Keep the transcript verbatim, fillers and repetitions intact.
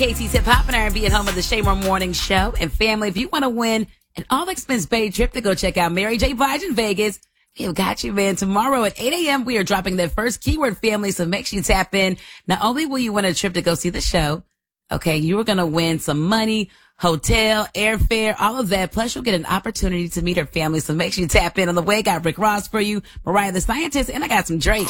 K C's Hip Hop and R and B at home of the Shamer Morning Show. And family, if you want to win an all-expense paid trip to go check out Mary J. Blige in Vegas, we've got you, man. Tomorrow at eight a.m., we are dropping that first keyword, family, so make sure you tap in. Not only will you win a trip to go see the show, okay, you are going to win some money, hotel, airfare, all of that. Plus, you'll get an opportunity to meet her family, so make sure you tap in. On the way, got Rick Ross for you, Mariah the Scientist, and I got some Drake.